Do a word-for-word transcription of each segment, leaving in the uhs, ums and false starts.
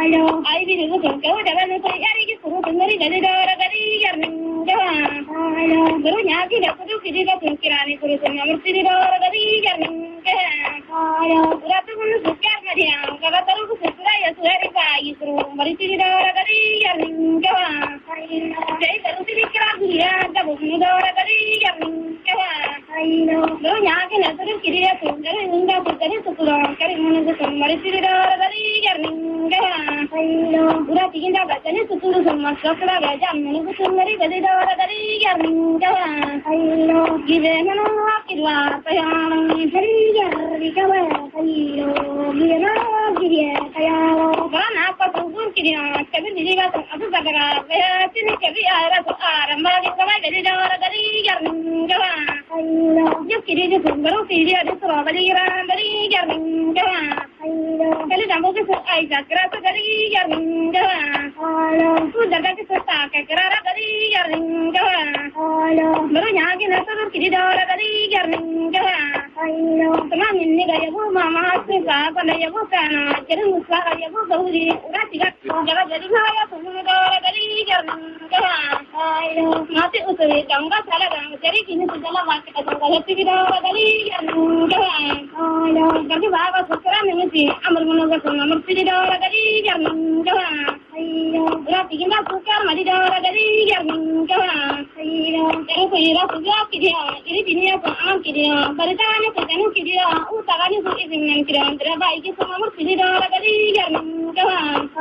Ai bi du ko ko da ban ko yari ki suru ngari gadi dora gadi yarning jawa. Guru nya ki da kudu ki da kun kirani kuru sun amurti di dora gadi yarning ke. Ratu kun sukar mariya kala taru ku sura ya suari ka yisru mari ti dora gadi yarning jawa. Jai taru ti kira guriya da bu dora gadi yarning jawa. Guru nya ki na taru ki da kun gari unda ku gari sukura kari mun ku mari ti dora gadi yarning jawa. Ura tiginda bacane suturu sama sakla gaja menu kusumari gadi dawara gadi yarning jawa. Give nano akirwa payang hari yari kawa kayo. Give nano give kayo. Karena apa tuh kiriya kabi diriga tuh abu bagara kaya sini kabi ara tuh aramba di kawa gadi dawara gadi yarning jawa. Yuk kiri di sumbaru kiri ada surah gadi ran gadi yarning jawa. Kali dambu ke ai jakra tuh gadi yarning jawa. Ku jaga ke sota ke kerara gadi yarning jawa. Baru nyagi nasaru kiri dawara gadi yarning jawa. Teman ini gaya bu mama asika pada ya bu kana jadi musla gaya bu gauri udah tiga jaga jadi saya tuh dawara gadi yarning jawa. Mati usui tangga salah gang jadi kini sudah mati kadang hati dawara gadi yarning jawa. Jadi bawa sukra nengi amar menunggu sama mesti dawara gadi yarning jawa. Udah tiga sukar mati dawara gadi yarning jawa. Jadi kira sudah kira ini bini apa am kira beritanya kerjanya kira utaganya tuh izin kira antara baik sama mesti dawara gadi yarning jawa.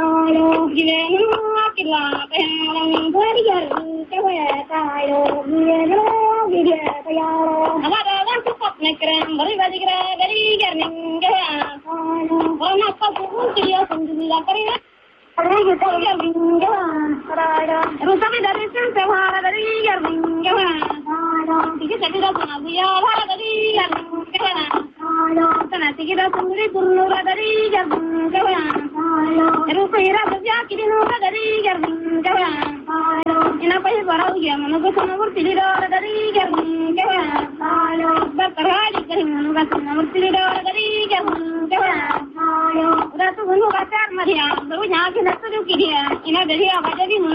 Gimana kira pengen beri yarning jawa tayo gimana gila tayo. Apa dalam cukup nekran beri bagi kira gadi yarning jawa. Orang apa pun kira sendiri kira. Ada kita yarning jawa. Terus kami dari sini sehari dari yarning jawa. Tiga jadi dah sana buaya hari dari yarning jawa. Sana tiga dah sendiri turun dari yarning jawa. Terus kira kerja kiri nura dari yarning jawa. Ini apa sih barang dia menunggu sana berpilih dari yarning jawa. Berterali dari menunggu sana berpilih dari yarning jawa. Udah tuh menunggu kasar Maria, baru nyaki nasi tuh kiri ya. Ini dari apa jadi